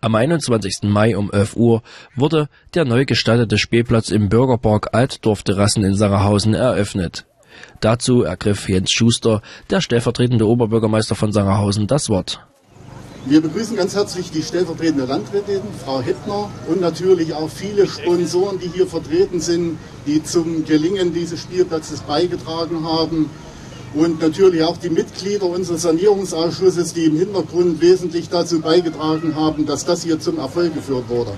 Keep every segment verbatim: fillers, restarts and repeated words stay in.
Am einundzwanzigsten Mai um elf Uhr wurde der neu gestaltete Spielplatz im Bürgerpark Altdorf-Terrassen in Sangerhausen eröffnet. Dazu ergriff Jens Schuster, der stellvertretende Oberbürgermeister von Sangerhausen, das Wort. Wir begrüßen ganz herzlich die stellvertretende Landrätin, Frau Hettner, und natürlich auch viele Sponsoren, die hier vertreten sind, die zum Gelingen dieses Spielplatzes beigetragen haben. Und natürlich auch die Mitglieder unseres Sanierungsausschusses, die im Hintergrund wesentlich dazu beigetragen haben, dass das hier zum Erfolg geführt wurde.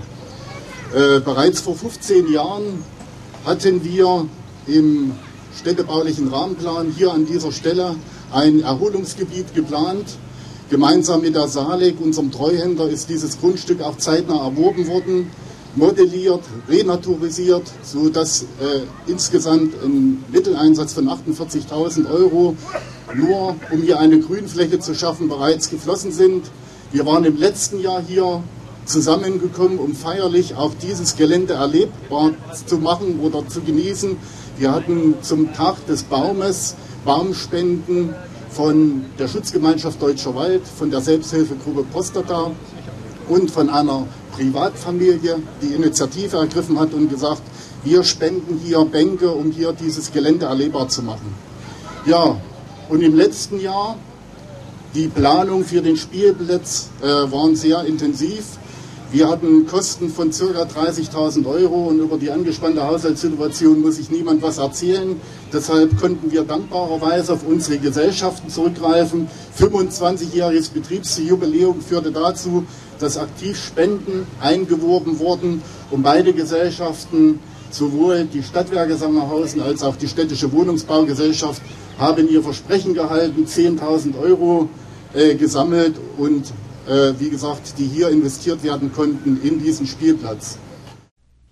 Äh, bereits vor fünfzehn Jahren hatten wir im städtebaulichen Rahmenplan hier an dieser Stelle ein Erholungsgebiet geplant. Gemeinsam mit der Salek, unserem Treuhänder, ist dieses Grundstück auch zeitnah erworben worden, modelliert, renaturisiert, sodass äh, insgesamt ein Mitteleinsatz von achtundvierzigtausend Euro nur, um hier eine Grünfläche zu schaffen, bereits geflossen sind. Wir waren im letzten Jahr hier zusammengekommen, um feierlich auch dieses Gelände erlebbar zu machen oder zu genießen. Wir hatten zum Tag des Baumes Baumspenden von der Schutzgemeinschaft Deutscher Wald, von der Selbsthilfegruppe Prostata und von einer Privatfamilie, die Initiative ergriffen hat und gesagt, wir spenden hier Bänke, um hier dieses Gelände erlebbar zu machen. Ja, und im letzten Jahr, die Planung für den Spielplatz äh, waren sehr intensiv. Wir hatten Kosten von ca. dreißigtausend Euro und über die angespannte Haushaltssituation muss sich niemand was erzählen. Deshalb konnten wir dankbarerweise auf unsere Gesellschaften zurückgreifen. fünfundzwanzigjähriges Betriebsjubiläum führte dazu, dass aktiv Spenden eingeworben wurden, und beide Gesellschaften, sowohl die Stadtwerke Sangerhausen als auch die Städtische Wohnungsbaugesellschaft, haben ihr Versprechen gehalten, zehntausend Euro äh, gesammelt und äh, wie gesagt, die hier investiert werden konnten in diesen Spielplatz.